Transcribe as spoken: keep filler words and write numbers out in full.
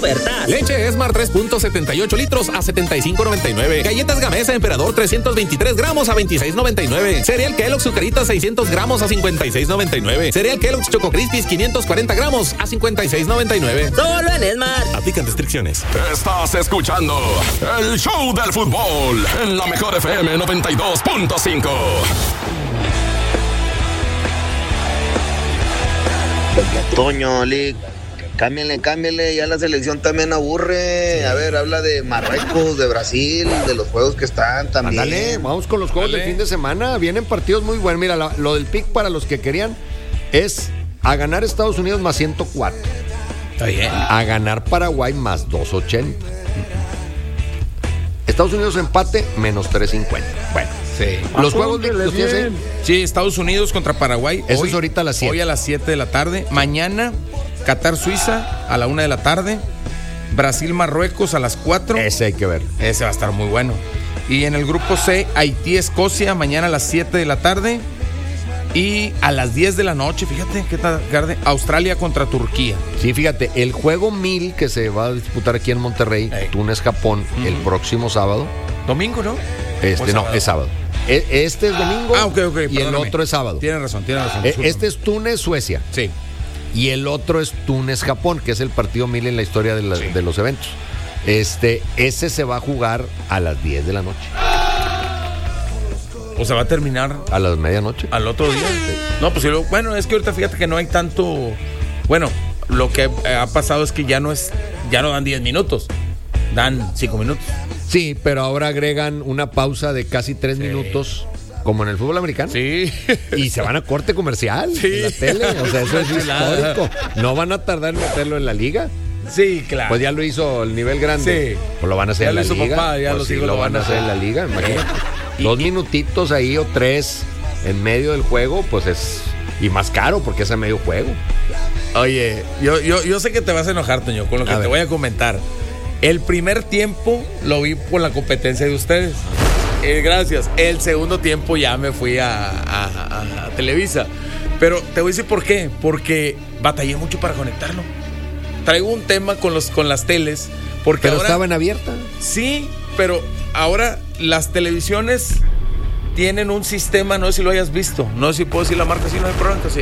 ofertas. Leche Esmar tres punto setenta y ocho litros a setenta y cinco noventa y nueve. Galletas Gamesa Emperador trescientos veintitrés gramos a veintiséis noventa y nueve. Cereal Kellogg's Zucaritas seiscientos gramos a cincuenta y seis noventa y nueve. Cereal Kellogg's Choco Crispies quinientos cuarenta gramos a cincuenta y seis noventa y nueve. Solo en Esmar. Aplican restricciones. Estás escuchando el show del fútbol en la mejor F M noventa y dos punto cinco. Toño, Lick, cámbienle, cámbienle, ya la selección también aburre. Sí. A ver, habla de Marruecos, de Brasil, de los juegos que están también. Dale, vamos con los juegos Dale. del fin de semana. Vienen partidos muy buenos. Mira, la, lo del pick para los que querían es a ganar Estados Unidos más ciento cuatro. Está bien. A ganar Paraguay más doscientos ochenta. Estados Unidos empate menos trescientos cincuenta. Bueno. Sí. Los juegos de los tienes ahí. Sí, Estados Unidos contra Paraguay. Eso hoy, es ahorita a las siete. Hoy a las siete de la tarde. Mañana, Qatar, Suiza a la una de la tarde. Brasil, Marruecos a las cuatro. Ese hay que ver. Ese va a estar muy bueno. Y en el grupo C, Haití, Escocia, mañana a las siete de la tarde. Y a las diez de la noche, fíjate, qué tarde, Australia contra Turquía. Sí, fíjate, el juego mil que se va a disputar aquí en Monterrey, hey. Túnez, Japón, uh-huh. el próximo sábado. Domingo, ¿no? Este no, sábado? es sábado. Este es domingo ah, okay, okay, y el otro es sábado. Tiene razón, tiene razón. Este es Túnez, Suecia. Sí. Y el otro es Túnez, Japón, que es el partido mil en la historia de, la, sí. de los eventos. Este, ese se va a jugar a las diez de la noche. O se va a terminar a las medianoche. Al otro día. Sí. No, pues bueno, es que ahorita fíjate que no hay tanto. Bueno, lo que ha pasado es que ya no es, ya no dan diez minutos, dan cinco minutos. Sí, pero ahora agregan una pausa de casi tres sí. minutos, como en el fútbol americano. Sí. Y se van a corte comercial sí. en la tele. O sea, eso es histórico. No van a tardar en meterlo en la liga. Sí, claro. Pues ya lo hizo el nivel grande. Sí. Pues lo van a hacer ya en la lo hizo liga. Papá, ya pues los sí, hijos lo van a hacer en la liga, imagínate. Y, Dos minutitos ahí o tres en medio del juego, pues es. Y más caro porque es a medio juego. Oye, yo, yo, yo sé que te vas a enojar, Toño, con lo que a te ver. voy a comentar. El primer tiempo lo vi por la competencia de ustedes. Eh, gracias. El segundo tiempo ya me fui a, a, a, a Televisa. Pero te voy a decir por qué. Porque batallé mucho para conectarlo. Traigo un tema con, los, con las teles. Porque pero ahora, estaban abiertas. Sí, pero ahora las televisiones tienen un sistema, no sé si lo hayas visto. No sé si puedo decir la marca, si no hay problema.